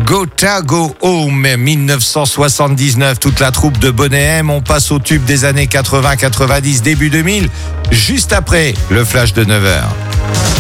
Gotta Go Home, 1979, toute la troupe de Boney M. On passe au tube des années 80, 90, début 2000, juste après le flash de 9h.